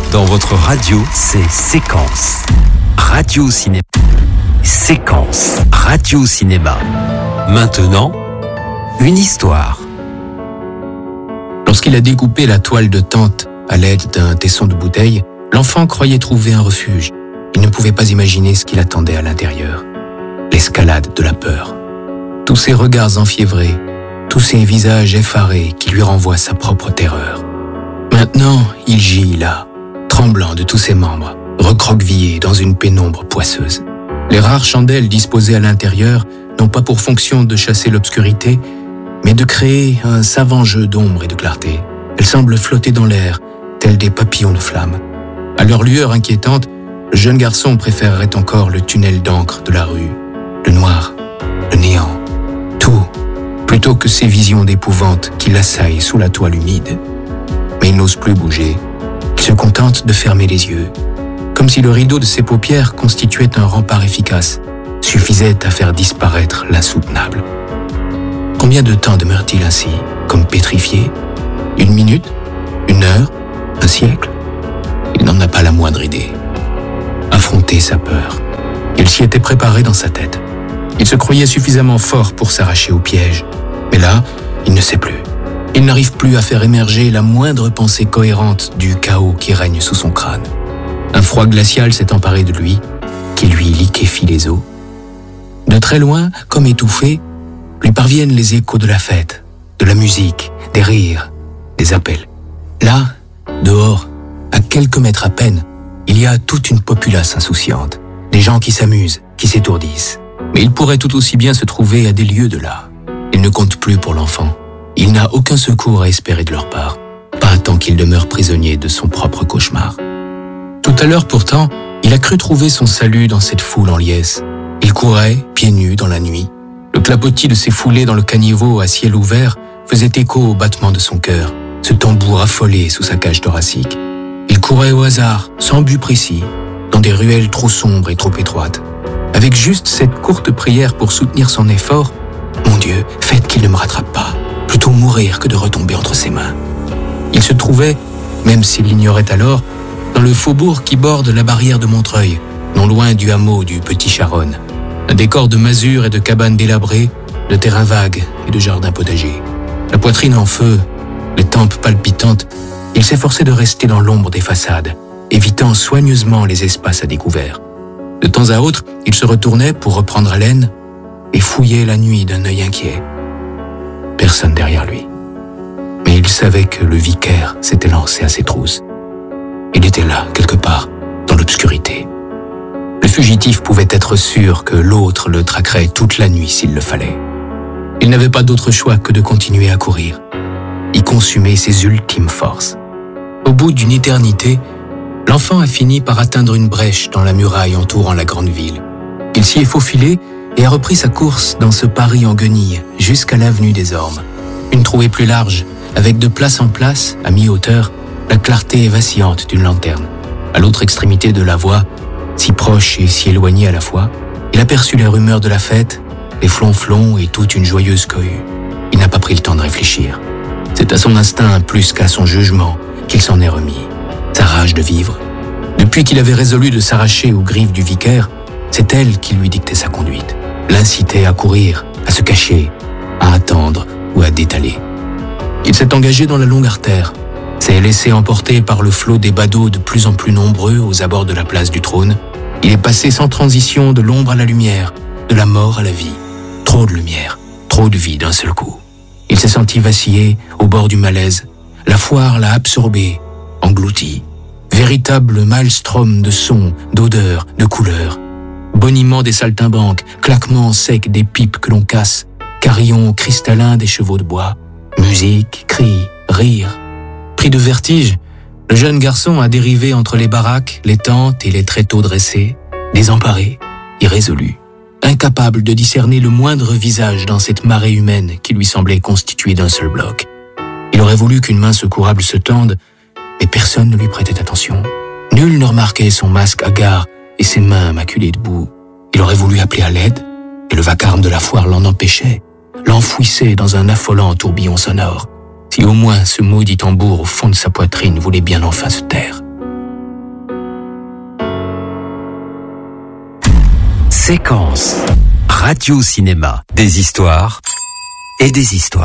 Dans votre radio, c'est Séquence. Radio Cinéma. Séquence. Radio Cinéma. Maintenant, une histoire. Lorsqu'il a découpé la toile de tente à l'aide d'un tesson de bouteille, l'enfant croyait trouver un refuge. Il ne pouvait pas imaginer ce qu'il attendait à l'intérieur. L'escalade de la peur. Tous ces regards enfiévrés, tous ces visages effarés qui lui renvoient sa propre terreur. Maintenant, il gît là, tremblant de tous ses membres, recroquevillé dans une pénombre poisseuse. Les rares chandelles disposées à l'intérieur n'ont pas pour fonction de chasser l'obscurité, mais de créer un savant jeu d'ombre et de clarté. Elles semblent flotter dans l'air, tels des papillons de flammes. À leur lueur inquiétante, le jeune garçon préférerait encore le tunnel d'encre de la rue, le noir, le néant, tout, plutôt que ces visions d'épouvante qui l'assaillent sous la toile humide. Mais il n'ose plus bouger. Il se contente de fermer les yeux, comme si le rideau de ses paupières constituait un rempart efficace, suffisait à faire disparaître l'insoutenable. Combien de temps demeure-t-il ainsi, comme pétrifié? 1 minute? 1 heure? 1 siècle? Il n'en a pas la moindre idée. Affronter sa peur. Il s'y était préparé dans sa tête. Il se croyait suffisamment fort pour s'arracher au piège. Mais là, il ne sait plus. Il n'arrive plus à faire émerger la moindre pensée cohérente du chaos qui règne sous son crâne. Un froid glacial s'est emparé de lui, qui lui liquéfie les os. De très loin, comme étouffé, lui parviennent les échos de la fête, de la musique, des rires, des appels. Là, dehors, à quelques mètres à peine, il y a toute une populace insouciante, des gens qui s'amusent, qui s'étourdissent. Mais il pourrait tout aussi bien se trouver à des lieues de là. Il ne compte plus pour l'enfant. Il n'a aucun secours à espérer de leur part, pas tant qu'il demeure prisonnier de son propre cauchemar. Tout à l'heure pourtant, il a cru trouver son salut dans cette foule en liesse. Il courait, pieds nus, dans la nuit. Le clapotis de ses foulées dans le caniveau à ciel ouvert faisait écho au battement de son cœur, ce tambour affolé sous sa cage thoracique. Il courait au hasard, sans but précis, dans des ruelles trop sombres et trop étroites. Avec juste cette courte prière pour soutenir son effort, « Mon Dieu, faites qu'il ne me rattrape pas, plutôt mourir que de retomber entre ses mains. » Il se trouvait, même s'il l'ignorait alors, dans le faubourg qui borde la barrière de Montreuil, non loin du hameau du Petit Charonne. Un décor de masures et de cabanes délabrées, de terrains vagues et de jardins potagers. La poitrine en feu, les tempes palpitantes, il s'efforçait de rester dans l'ombre des façades, évitant soigneusement les espaces à découvert. De temps à autre, il se retournait pour reprendre haleine et fouillait la nuit d'un œil inquiet. Personne derrière lui. Mais il savait que le vicaire s'était lancé à ses trousses. Il était là, quelque part, dans l'obscurité. Le fugitif pouvait être sûr que l'autre le traquerait toute la nuit s'il le fallait. Il n'avait pas d'autre choix que de continuer à courir, y consumer ses ultimes forces. Au bout d'une éternité, l'enfant a fini par atteindre une brèche dans la muraille entourant la grande ville. Il s'y est faufilé et a repris sa course dans ce Paris en guenilles jusqu'à l'avenue des Ormes. Une trouée plus large, avec de place en place, à mi-hauteur, la clarté vacillante d'une lanterne. À l'autre extrémité de la voie, si proche et si éloigné à la fois, il aperçut les rumeurs de la fête, les flonflons et toute une joyeuse cohue. Il n'a pas pris le temps de réfléchir. C'est à son instinct plus qu'à son jugement qu'il s'en est remis. Sa rage de vivre. Depuis qu'il avait résolu de s'arracher aux griffes du vicaire, c'est elle qui lui dictait sa conduite, l'incitait à courir, à se cacher, à attendre ou à détaler. Il s'est engagé dans la longue artère, s'est laissé emporter par le flot des badauds de plus en plus nombreux aux abords de la place du Trône. Il est passé sans transition de l'ombre à la lumière, de la mort à la vie. Trop de lumière, trop de vie d'un seul coup. Il s'est senti vaciller au bord du malaise. La foire l'a absorbé, englouti. Véritable maelstrom de sons, d'odeurs, de couleurs. Boniment des saltimbanques, claquements secs des pipes que l'on casse, carillons cristallins des chevaux de bois. Musique, cris, rires. Pris de vertige, le jeune garçon a dérivé entre les baraques, les tentes et les tréteaux dressés, désemparé, irrésolu, incapable de discerner le moindre visage dans cette marée humaine qui lui semblait constituée d'un seul bloc. Il aurait voulu qu'une main secourable se tende, mais personne ne lui prêtait attention. Nul ne remarquait son masque hagard et ses mains maculées de boue. Il aurait voulu appeler à l'aide, et le vacarme de la foire l'en empêchait, l'enfouissait dans un affolant tourbillon sonore. Si au moins ce maudit tambour au fond de sa poitrine voulait bien enfin se taire. Séquence. Radio Cinéma. Des histoires et des histoires.